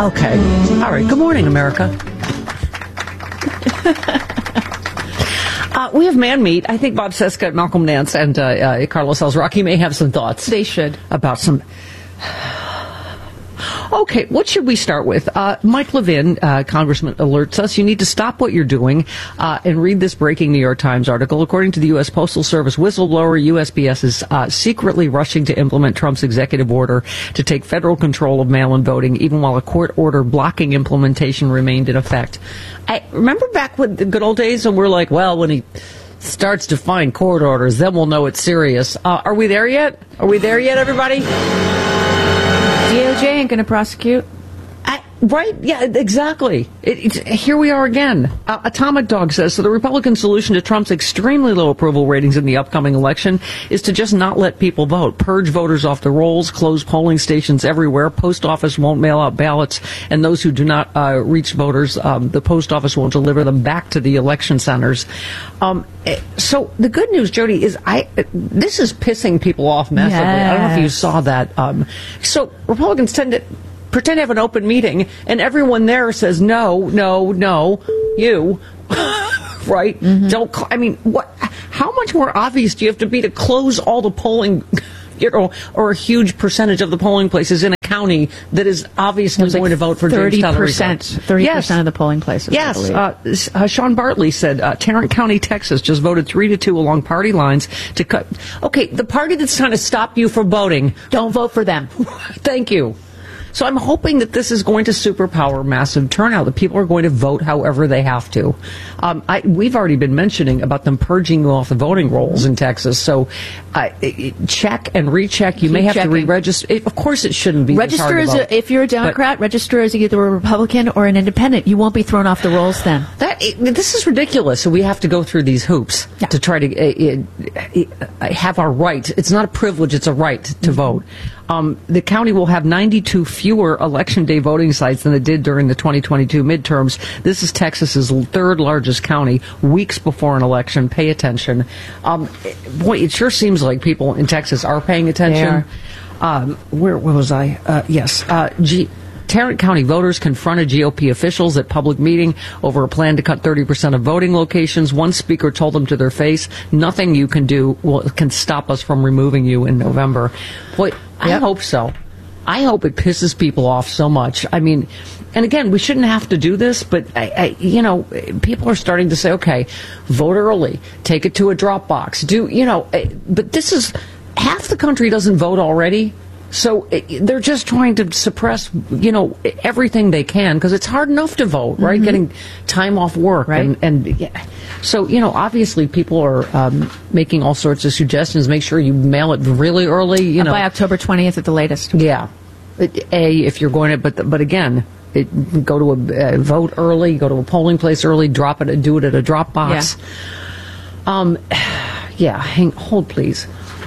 Okay. All right. Good morning, America. We have Man Meet. I think Bob Cesca, Malcolm Nance, and Carlos Alzraki may have some thoughts. They should. About some... Okay, what should we start with? Mike Levin, Congressman, alerts us you need to stop what you're doing and read this breaking New York Times article. According to the U.S. Postal Service whistleblower, USPS is secretly rushing to implement Trump's executive order to take federal control of mail-in voting, even while a court order blocking implementation remained in effect. I remember back with the good old days when we're like, well, when he starts to find court orders, then we'll know it's serious. Are we there yet? Are we there yet, everybody? DOJ ain't going to prosecute. Right? Yeah, exactly. Here we are again. Atomic Dog says, so the Republican solution to Trump's extremely low approval ratings in the upcoming election is to just not let people vote. Purge voters off the rolls, close polling stations everywhere, post office won't mail out ballots, and those who do not reach voters, the post office won't deliver them back to the election centers. So the good news, Jody, is this is pissing people off massively. Yes. I don't know if you saw that. So Republicans tend to pretend to have an open meeting, and everyone there says, no, you, right? Mm-hmm. Don't, I mean, what? How much more obvious do you have to be to close all the polling, or a huge percentage of the polling places in a county that is obviously going to vote for James Talarico? 30% of the polling places, yes. Sean Bartley said Tarrant County, Texas, just voted 3-2 along party lines to cut. Okay, the party that's trying to stop you from voting, don't vote for them. Thank you. So I'm hoping that this is going to superpower massive turnout, that people are going to vote however they have to. We've already been mentioning about them purging you off the voting rolls in Texas. So check and recheck. You may have to re-register. Of course it shouldn't be. Register as if you're a Democrat, register as either a Republican or an independent. You won't be thrown off the rolls then. This is ridiculous. So we have to go through these hoops to try to have our right. It's not a privilege, it's a right to vote. The county will have 92 fewer Election Day voting sites than it did during the 2022 midterms. This is Texas's third largest county, weeks before an election. Pay attention. Boy, it sure seems like people in Texas are paying attention. Where was I? Yes. Tarrant County voters confronted GOP officials at public meeting over a plan to cut 30% of voting locations. One speaker told them to their face, nothing you can do can stop us from removing you in November. Boy, I hope so. I hope it pisses people off so much. I mean, and again, we shouldn't have to do this, but, people are starting to say, okay, vote early, take it to a drop box, but this is, half the country doesn't vote already. So they're just trying to suppress, everything they can, because it's hard enough to vote, right? Mm-hmm. Getting time off work. Right. So, obviously people are making all sorts of suggestions. Make sure you mail it really early, by October 20th at the latest. Yeah. If you're going to, but again, go to a vote early, go to a polling place early, drop it, do it at a drop box. Yeah. Hold please.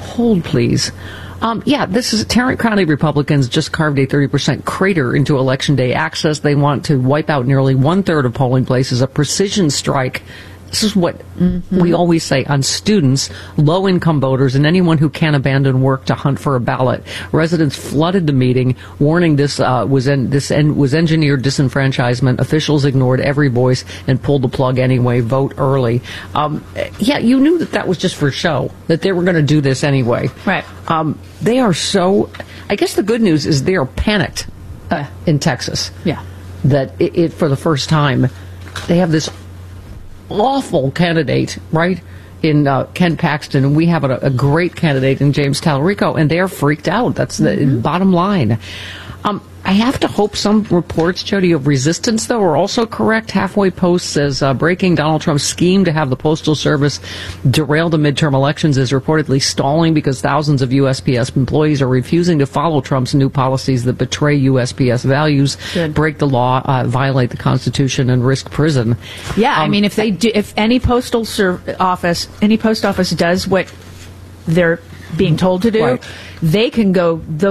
This is Tarrant County Republicans just carved a 30% crater into Election Day access. They want to wipe out nearly 1/3 of polling places, a precision strike. This is what we always say on students, low-income voters, and anyone who can't abandon work to hunt for a ballot. Residents flooded the meeting, warning this was engineered disenfranchisement. Officials ignored every voice and pulled the plug anyway. Vote early. You knew that was just for show, that they were going to do this anyway. Right. They are so... I guess the good news is they are panicked in Texas. Yeah. That for the first time, they have this awful candidate, right, in Ken Paxton, and we have a great candidate in James Talarico, and they're freaked out. That's the bottom line. I have to hope some reports, Jody, of resistance, though, are also correct. Halfway Post says, breaking Donald Trump's scheme to have the Postal Service derail the midterm elections is reportedly stalling because thousands of USPS employees are refusing to follow Trump's new policies that betray USPS values, break the law, violate the Constitution, and risk prison. Yeah, I mean, if any post office does what they're being told to do, they can go, those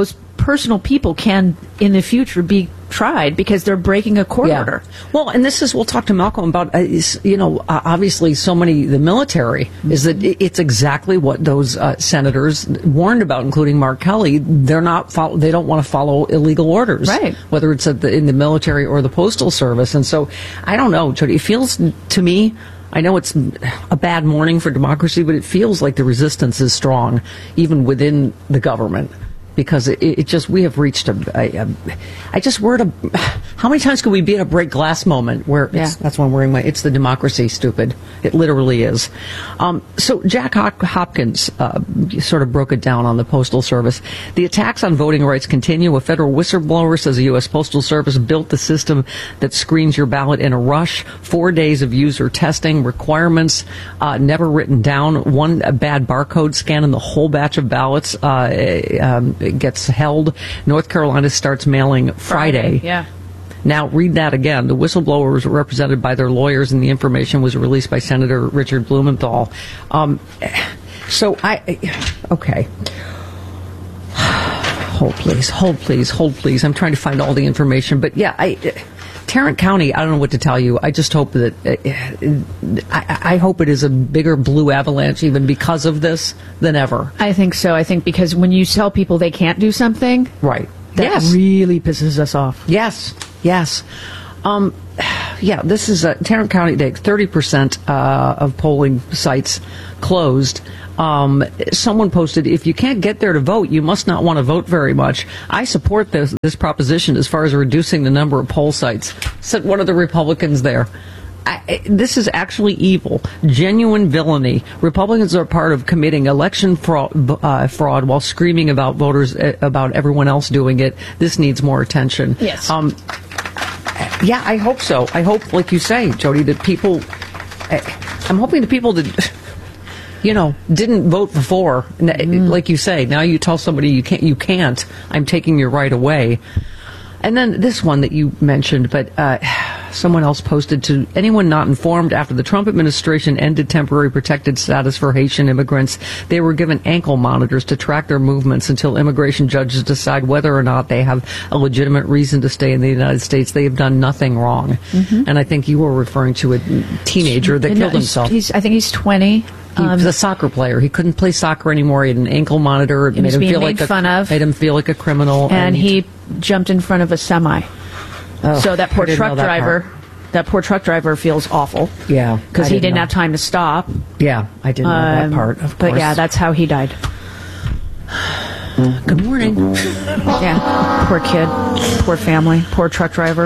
personal people can, in the future, be tried because they're breaking a court order. Well, and we'll talk to Malcolm about, obviously so many, the military, is that it's exactly what those senators warned about, including Mark Kelly. They don't want to follow illegal orders. Right. Whether it's in the military or the Postal Service. And so, I don't know, Jody, it feels to me, I know it's a bad morning for democracy, but it feels like the resistance is strong, even within the government. Because we have reached we're at how many times could we be at a break glass moment where that's why I'm wearing it's the democracy, stupid. It literally is. So Jack Hopkins sort of broke it down on the Postal Service. The attacks on voting rights continue. A federal whistleblower says the U.S. Postal Service built the system that screens your ballot in a rush. 4 days of user testing, requirements never written down. One bad barcode scan and the whole batch of ballots gets held. North Carolina starts mailing Friday. Yeah. Now, read that again. The whistleblower was represented by their lawyers, and the information was released by Senator Richard Blumenthal. Okay. Hold, please. I'm trying to find all the information. But, Tarrant County, I don't know what to tell you. I just hope that I hope it is a bigger blue avalanche even because of this than ever. I think so. I think because when you tell people they can't do something, right, that really pisses us off. Yes. This is Tarrant County. 30% of polling sites closed. Someone posted, if you can't get there to vote, you must not want to vote very much. I support this proposition as far as reducing the number of poll sites, said one of the Republicans there. This is actually evil, genuine villainy. Republicans are part of committing election fraud while screaming about voters, about everyone else doing it. This needs more attention. Yes. I hope so. I hope, like you say, Jody, that people, I'm hoping the people that, didn't vote before, like you say, now you tell somebody you can't, I'm taking your right away. And then this one that you mentioned, but someone else posted, to anyone not informed, after the Trump administration ended temporary protected status for Haitian immigrants, they were given ankle monitors to track their movements until immigration judges decide whether or not they have a legitimate reason to stay in the United States. They have done nothing wrong. Mm-hmm. And I think you were referring to a teenager that killed himself. I think he's 20. He was a soccer player. He couldn't play soccer anymore. He had an ankle monitor. It made him feel like made him feel like a criminal. And he jumped in front of a semi. Oh, so that poor truck driver feels awful. Yeah, because he didn't have time to stop. Yeah, I didn't know that part. Of course. But yeah, that's how he died. Good morning. Yeah, poor kid, poor family, poor truck driver.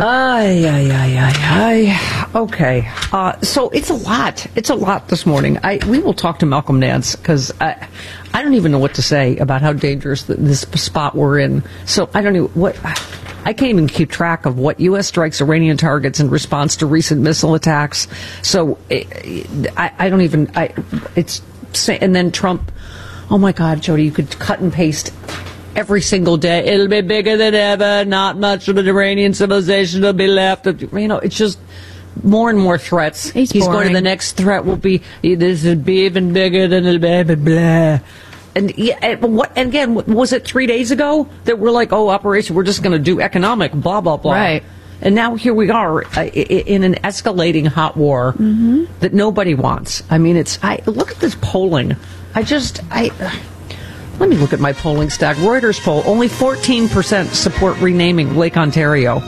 Okay, so it's a lot. It's a lot this morning. We will talk to Malcolm Nance because I don't even know what to say about how dangerous this spot we're in. So I don't know what. I can't even keep track of what U.S. strikes Iranian targets in response to recent missile attacks. So I don't even. And then Trump. Oh my God, Jody, you could cut and paste every single day. It'll be bigger than ever. Not much of an Iranian civilization will be left. It's just more and more threats. He's going to the next threat will be, this will be even bigger than blah, blah, blah. And again, was it 3 days ago that we're like, operation, we're just going to do economic, blah, blah, blah. Right. And now here we are in an escalating hot war that nobody wants. I mean, look at this polling. Let me look at my polling stack. Reuters poll, only 14% support renaming Lake Ontario.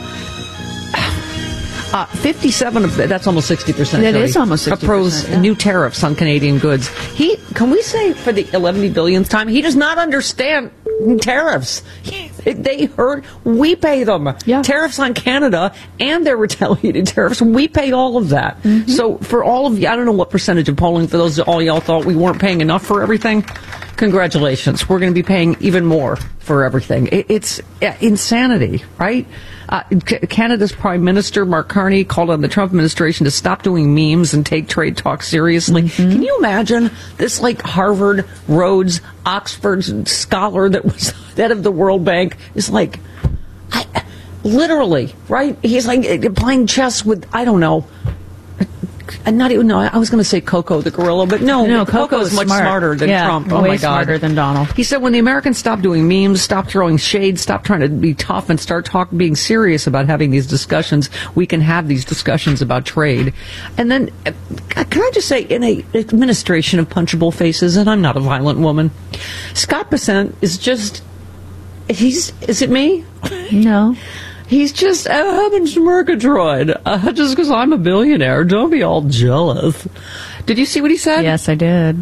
57 of that's almost 60%. That is almost 60%. Oppose new tariffs on Canadian goods. Can we say for the 11 billionth time, he does not understand tariffs. They heard we pay them. Yeah. Tariffs on Canada and their retaliated tariffs, we pay all of that. Mm-hmm. So for all of you, I don't know what percentage of polling, for those all y'all thought we weren't paying enough for everything, congratulations. We're going to be paying even more for everything. It's insanity, right? Canada's Prime Minister, Mark Carney, called on the Trump administration to stop doing memes and take trade talks seriously. Mm-hmm. Can you imagine this, like, Harvard, Rhodes, Oxford scholar that was head of the World Bank is like, literally, right? He's like playing chess with, I don't know, not even, no, I was going to say Coco the gorilla, but no, Coco's much smarter than Trump. Oh, way my God. Smarter than Donald. He said when the Americans stop doing memes, stop throwing shade, stop trying to be tough, and start being serious about having these discussions, we can have these discussions about trade. And then, can I just say, in a administration of punchable faces, and I'm not a violent woman, Scott Bessent is just, is it me? No. He's just having Murgatroyd, just because I'm a billionaire. Don't be all jealous. Did you see what he said? Yes, I did.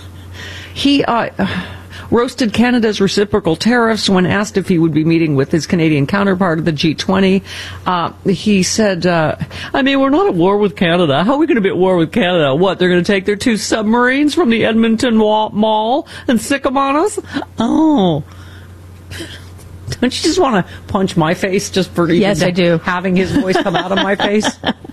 He roasted Canada's reciprocal tariffs when asked if he would be meeting with his Canadian counterpart at the G20. He said, we're not at war with Canada. How are we going to be at war with Canada? What, they're going to take their 2 submarines from the Edmonton Mall and stick them on us? Oh. Don't you just want to punch my face just for I do. having his voice come out of my face?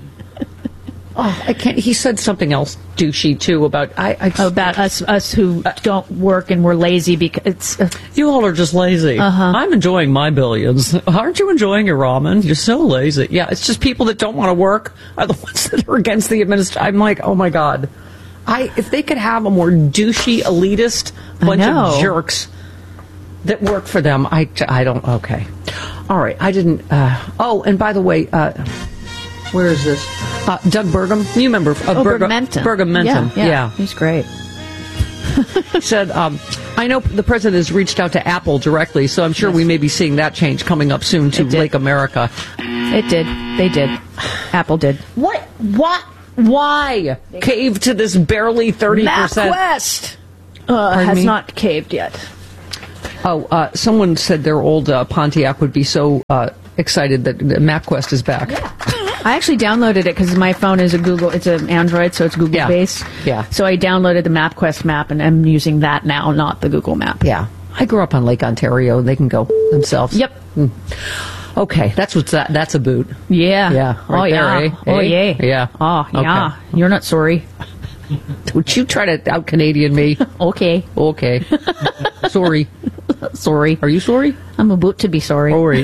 Oh, I can't. He said something else douchey too about about us who don't work and we're lazy because you all are just lazy. I'm enjoying my billions. Aren't you enjoying your ramen? You're so lazy. Yeah, it's just people that don't want to work are the ones that are against the administration. I'm like, oh my God, if they could have a more douchey elitist bunch of jerks that work for them, I don't. Okay, all right. I didn't. And by the way, where is this? Doug Burgum. You remember? Bergamentum. Bergamentum. Yeah, he's great. Said, I know the president has reached out to Apple directly, so I'm sure we may be seeing that change coming up soon to Lake America. It did. They did. Apple did. What? Why cave to this barely 30%? MapQuest has not caved yet. Oh, someone said their old Pontiac would be so excited that MapQuest is back. Yeah. I actually downloaded it because my phone is it's an Android, so it's Google based. Yeah. So I downloaded the MapQuest map, and I'm using that now, not the Google map. Yeah. I grew up on Lake Ontario. They can go themselves. Yep. Okay, that's a boot. Yeah. Yeah. Right there, eh? Oh, yeah. Yeah. Oh, yeah. Okay. You're not sorry. Don't you try to out-Canadian me. Okay. Sorry. Sorry. Are you sorry? I'm about to be sorry. Sorry.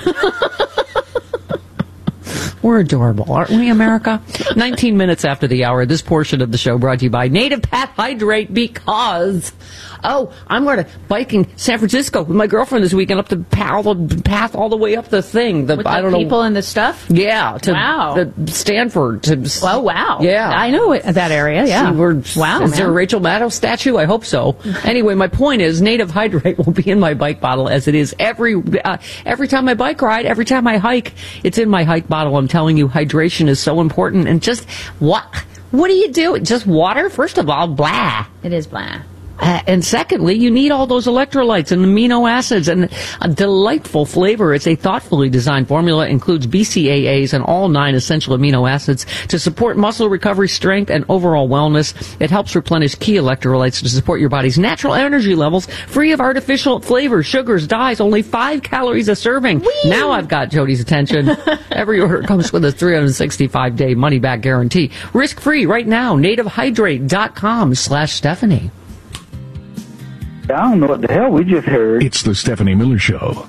We're adorable, aren't we, America? 19 minutes after the hour, this portion of the show brought to you by Native Path Hydrate because... I'm going to biking San Francisco with my girlfriend this weekend up the path all the way up the thing. With the people and the stuff? Yeah. To Stanford. Oh, wow. Yeah. I know that area, yeah. Is there a Rachel Maddow statue? I hope so. Anyway, my point is Native Hydrate will be in my bike bottle as it is every time I bike ride, every time I hike, it's in my hike bottle. I'm telling you, hydration is so important. And just, what do you do? Just water? First of all, blah. It is blah. And secondly, you need all those electrolytes and amino acids and a delightful flavor. It's a thoughtfully designed formula, includes BCAAs and all 9 essential amino acids to support muscle recovery, strength, and overall wellness. It helps replenish key electrolytes to support your body's natural energy levels, free of artificial flavors, sugars, dyes, only 5 calories a serving. Whee! Now I've got Jody's attention. Every order comes with a 365-day money-back guarantee. Risk-free right now. NativeHydrate.com/Stephanie. I don't know what the hell we just heard. It's the Stephanie Miller Show.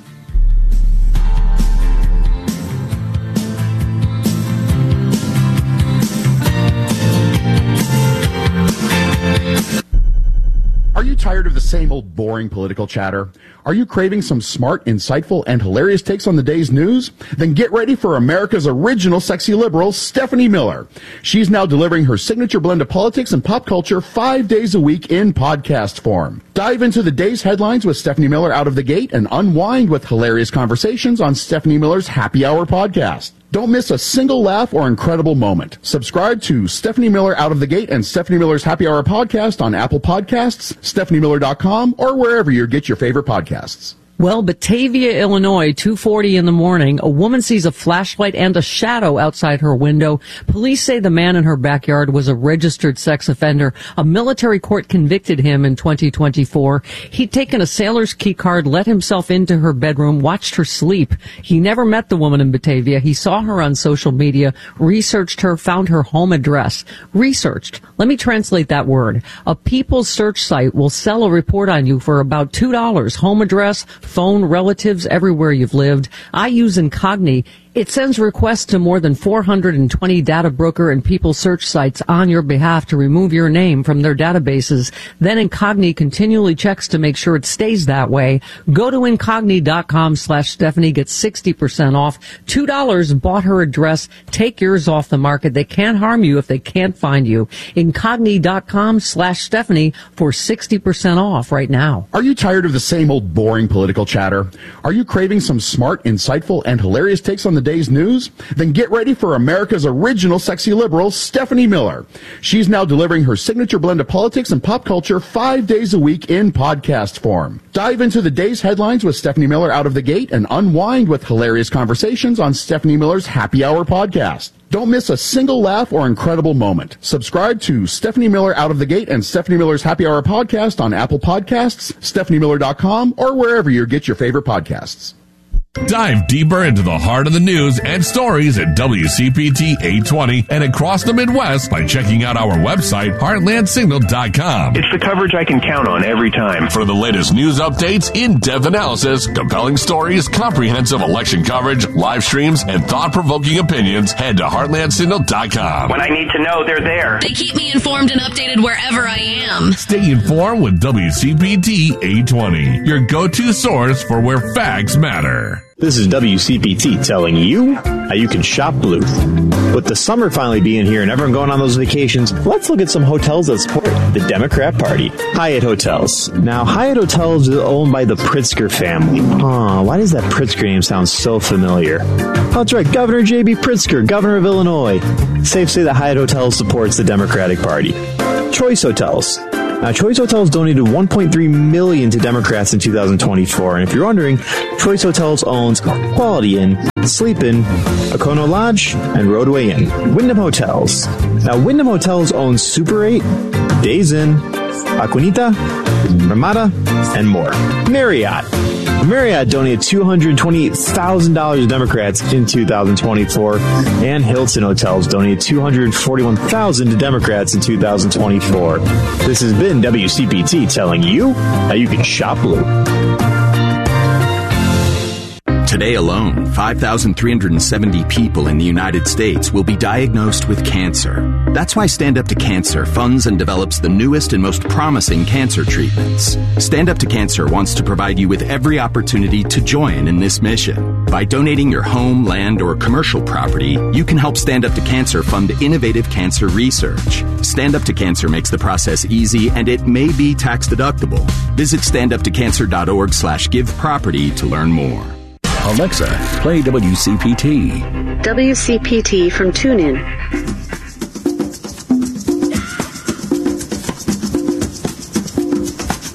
Are you tired of the same old boring political chatter? Are you craving some smart, insightful, and hilarious takes on the day's news? Then get ready for America's original sexy liberal, Stephanie Miller. She's now delivering her signature blend of politics and pop culture 5 days a week in podcast form. Dive into the day's headlines with Stephanie Miller out of the gate and unwind with hilarious conversations on Stephanie Miller's Happy Hour podcast. Don't miss a single laugh or incredible moment. Subscribe to Stephanie Miller Out of the Gate and Stephanie Miller's Happy Hour podcast on Apple Podcasts, StephanieMiller.com, or wherever you get your favorite podcasts. Well, Batavia, Illinois, 2:40 in the morning, a woman sees a flashlight and a shadow outside her window. Police say the man in her backyard was a registered sex offender. A military court convicted him in 2024. He'd taken a sailor's key card, let himself into her bedroom, watched her sleep. He never met the woman in Batavia. He saw her on social media, researched her, found her home address. Researched. Let me translate that word. A People's search site will sell a report on you for about $2. Home address, phone, relatives, everywhere you've lived. I use Incogni. It sends requests to more than 420 data broker and people search sites on your behalf to remove your name from their databases. Then Incogni continually checks to make sure it stays that way. Go to Incogni.com/Stephanie. Get 60% off. $2 bought her address. Take yours off the market. They can't harm you if they can't find you. Incogni.com/Stephanie for 60% off right now. Are you tired of the same old boring political chatter? Are you craving some smart, insightful, and hilarious takes on the day's news? Then get ready for America's original sexy liberal, Stephanie Miller. She's now delivering her signature blend of politics and pop culture 5 days a week in podcast form. Dive into the day's headlines with Stephanie Miller out of the gate and unwind with hilarious conversations on Stephanie Miller's Happy Hour podcast. Don't miss a single laugh or incredible moment. Subscribe to Stephanie Miller Out of the Gate and Stephanie Miller's Happy Hour podcast on Apple Podcasts, StephanieMiller.com, or wherever you get your favorite podcasts. Dive deeper into the heart of the news and stories at WCPT 820 and across the Midwest by checking out our website, heartlandsignal.com. It's the coverage I can count on every time. For the latest news updates, in-depth analysis, compelling stories, comprehensive election coverage, live streams, and thought-provoking opinions, head to heartlandsignal.com. When I need to know, they're there. They keep me informed and updated wherever I am. Stay informed with WCPT 820, your go-to source for where facts matter. This is WCPT telling you how you can shop blue. With the summer finally being here and everyone going on those vacations, let's look at some hotels that support the Democrat Party. Hyatt Hotels. Now, Hyatt Hotels is owned by the Pritzker family. Why does that Pritzker name sound so familiar? Oh, that's right, Governor J.B. Pritzker, governor of Illinois. Safe to say that Hyatt Hotels supports the Democratic Party. Choice Hotels. Now, Choice Hotels donated $1.3 million to Democrats in 2024. And if you're wondering, Choice Hotels owns Quality Inn, Sleep Inn, Okono Lodge, and Roadway Inn. Wyndham Hotels. Now, Wyndham Hotels owns Super 8, Days Inn, Aquanita, Ramada, and more. Marriott. Marriott donated $228,000 to Democrats in 2024, and Hilton Hotels donated $241,000 to Democrats in 2024. This has been WCPT telling you how you can shop blue. Today alone, 5,370 people in the United States will be diagnosed with cancer. That's why Stand Up to Cancer funds and develops the newest and most promising cancer treatments. Stand Up to Cancer wants to provide you with every opportunity to join in this mission. By donating your home, land, or commercial property, you can help Stand Up to Cancer fund innovative cancer research. Stand Up to Cancer makes the process easy, and it may be tax deductible. Visit standuptocancer.org/giveproperty to learn more. Alexa, play WCPT. WCPT from TuneIn.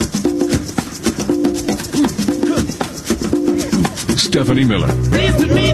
Stephanie Miller.